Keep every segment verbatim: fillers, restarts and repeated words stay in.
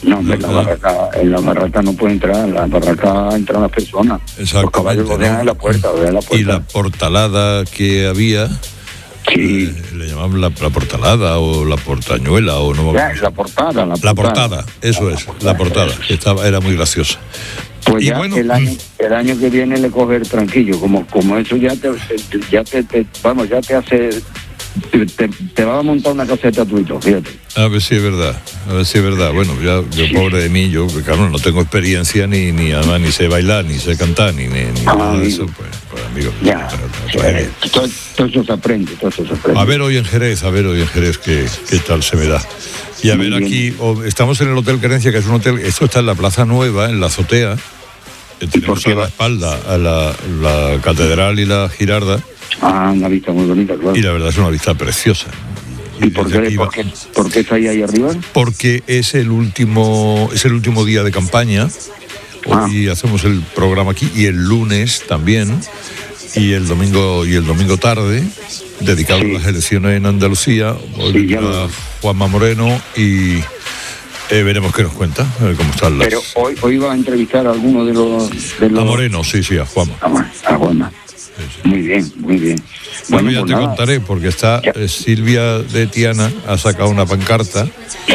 No, hombre, en la barraca, en la barraca no puede entrar, en la barraca entran las personas. Los caballos lo dejan en la puerta, lo dejan en la puerta. Y la portalada que había, sí. eh, le llamaban la, la portalada o la portañuela o no. Ya, la portada, la portada. La portada, eso es, la portada, que estaba, era muy graciosa. Pues y ya bueno, el año, el año que viene le coger tranquilo, como como eso ya te, ya te, te vamos, ya te hace, te, te, te va a montar una caseta tuito, fíjate. A ver si es verdad, a ver si es verdad. Bueno, ya, yo sí. Pobre de mí, yo, claro, no tengo experiencia ni, ni además ni sé bailar, ni sé cantar, ni, ni, ni ah, nada de eso, pues, pues amigo. Ya, pues, todo, todo eso se aprende, todo eso se aprende. A ver hoy en Jerez, a ver hoy en Jerez qué, qué tal se me da. Y a Muy ver bien. Aquí, oh, estamos en el Hotel Querencia, que es un hotel, esto está en la Plaza Nueva, en la azotea. Tenemos a la espalda a la, la catedral y la Girarda. Ah, una vista muy bonita, claro. Y la verdad es una vista preciosa. ¿Y, ¿Y por qué, por, qué, por qué está ahí, ahí arriba? Porque es el último, es el último día de campaña. Hoy ah. hacemos el programa aquí y el lunes también. Y el domingo y el domingo tarde, dedicado sí. a las elecciones en Andalucía. Hoy sí, a Juanma Moreno y eh, veremos qué nos cuenta, a ver cómo están las... Pero hoy, hoy va a entrevistar a alguno de los... De los... A Moreno, sí, sí, a Juanma. A Juanma. Sí, sí. Muy bien, muy bien. Bueno, bueno ya pues te nada. contaré, porque está eh, Silvia de Tiana, ha sacado una pancarta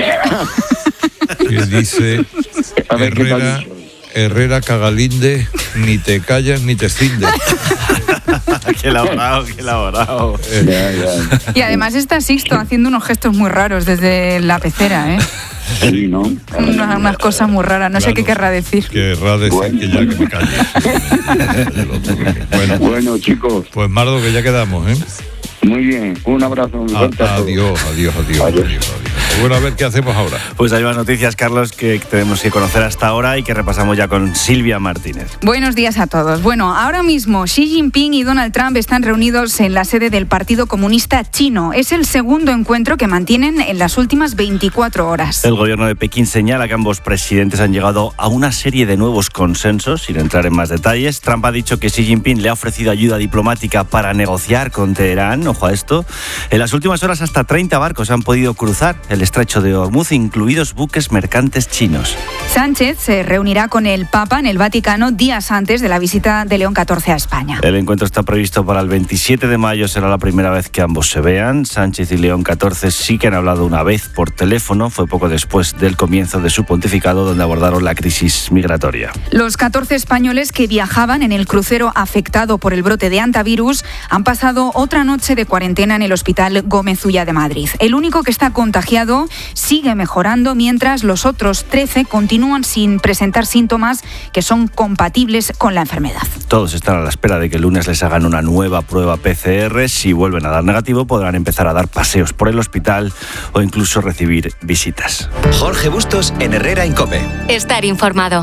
que dice Herrera, Herrera Cagalinde, ni te callas ni te cindes. Qué elaborado, qué elaborado. Ya, ya. Y además está Sixto haciendo unos gestos muy raros desde la pecera, ¿eh? Sí, ¿no? Unas, unas cosas muy raras, no claro, sé qué querrá decir. Querrá decir bueno. que ya que me calle. bueno, bueno, chicos. Pues Mardo, que ya quedamos, ¿eh? Muy bien, un abrazo. Un a, adiós, adiós, adiós, adiós, adiós. Bueno, a ver qué hacemos ahora. Pues hay más noticias, Carlos, que tenemos que conocer hasta ahora y que repasamos ya con Silvia Martínez. Buenos días a todos. Bueno, ahora mismo Xi Jinping y Donald Trump están reunidos en la sede del Partido Comunista Chino. Es el segundo encuentro que mantienen en las últimas veinticuatro horas. El gobierno de Pekín señala que ambos presidentes han llegado a una serie de nuevos consensos, sin entrar en más detalles. Trump ha dicho que Xi Jinping le ha ofrecido ayuda diplomática para negociar con Teherán. Ojo a esto. En las últimas horas hasta treinta barcos han podido cruzar el estrecho de Hormuz, incluidos buques mercantes chinos. Sánchez se reunirá con el Papa en el Vaticano días antes de la visita de León catorce a España. El encuentro está previsto para el veintisiete de mayo, será la primera vez que ambos se vean. Sánchez y León catorce sí que han hablado una vez por teléfono, fue poco después del comienzo de su pontificado, donde abordaron la crisis migratoria. Los catorce españoles que viajaban en el crucero afectado por el brote de hantavirus han pasado otra noche de cuarentena en el Hospital Gómez Ulla de Madrid. El único que está contagiado sigue mejorando, mientras los otros trece continúan sin presentar síntomas que son compatibles con la enfermedad. Todos están a la espera de que el lunes les hagan una nueva prueba P C R. Si vuelven a dar negativo, podrán empezar a dar paseos por el hospital o incluso recibir visitas. Jorge Bustos en Herrera en COPE. Estar informado.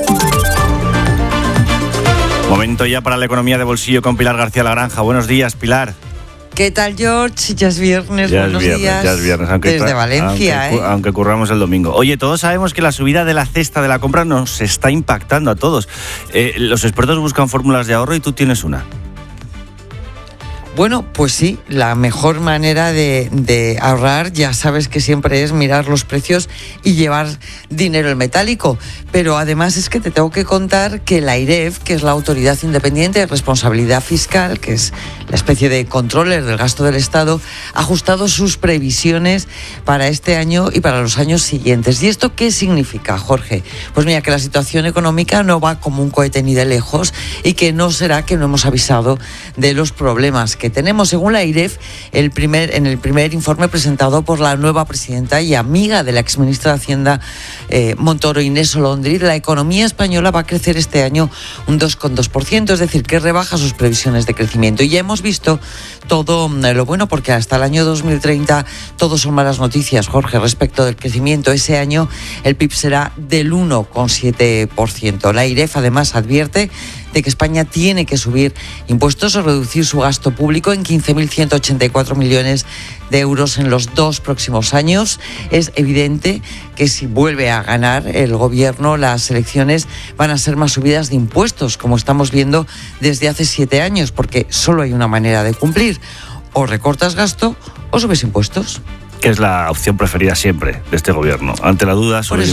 Momento ya para la economía de bolsillo con Pilar García Lagranja. Buenos días, Pilar. ¿Qué tal, George? Ya es viernes, ya buenos es viernes, días. Ya es viernes, aunque desde Valencia, aunque, ¿eh? Aunque curramos el domingo. Oye, todos sabemos que la subida de la cesta de la compra nos está impactando a todos. Eh, los expertos buscan fórmulas de ahorro y tú tienes una. Bueno, pues sí, la mejor manera de, de ahorrar, ya sabes que siempre es mirar los precios y llevar dinero en metálico. Pero además es que te tengo que contar que la AIREF, que es la Autoridad Independiente de Responsabilidad Fiscal, que es la especie de controller del gasto del Estado, ha ajustado sus previsiones para este año y para los años siguientes. ¿Y esto qué significa, Jorge? Pues mira, que la situación económica no va como un cohete ni de lejos y que no será que no hemos avisado de los problemas que tenemos. Según la AIREF, el primer, en el primer informe presentado por la nueva presidenta y amiga de la exministra de Hacienda, eh, Montoro, Inés Olondri, la economía española va a crecer este año un dos coma dos por ciento, es decir, que rebaja sus previsiones de crecimiento. Y ya hemos visto todo lo bueno, porque hasta el año dos mil treinta todo son malas noticias, Jorge, respecto del crecimiento. Ese año el P I B será del uno coma siete por ciento. La AIREF además advierte de que España tiene que subir impuestos o reducir su gasto público en quince mil ciento ochenta y cuatro millones de euros en los dos próximos años. Es evidente que si vuelve a ganar el gobierno, las elecciones van a ser más subidas de impuestos, como estamos viendo desde hace siete años, porque solo hay una manera de cumplir: o recortas gasto o subes impuestos. Que es la opción preferida siempre de este gobierno. Ante la duda, sobre